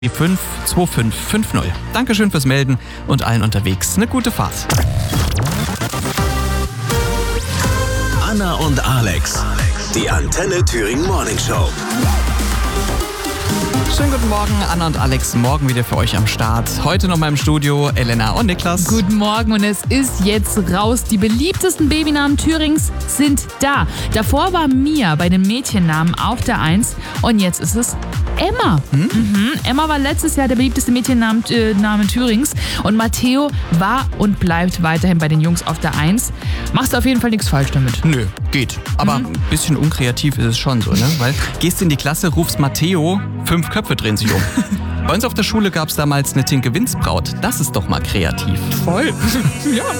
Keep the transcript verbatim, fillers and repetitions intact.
fünf zwei fünf fünf null. Dankeschön fürs Melden und allen unterwegs eine gute Fahrt. Anna und Alex, die Antenne Thüringen Morning Show. Schönen guten Morgen, Anna und Alex, morgen wieder für euch am Start. Heute noch mal im Studio Elena und Niklas. Guten Morgen und es ist jetzt raus. Die beliebtesten Babynamen Thürings sind da. Davor war Mia bei den Mädchennamen auf der Eins und jetzt ist es Emma. Hm? Mhm. Emma war letztes Jahr der beliebteste Mädchenname äh, Name Thürings und Matteo war und bleibt weiterhin bei den Jungs auf der Eins. Machst du auf jeden Fall nichts falsch damit. Nö, geht. Aber mhm. ein bisschen unkreativ ist es schon so, ne? Weil gehst in die Klasse, rufst Matteo, fünf Köpfe drehen sich um. Bei uns auf der Schule gab es damals eine Tinke Winzbraut. Das ist doch mal kreativ. Voll. Ja.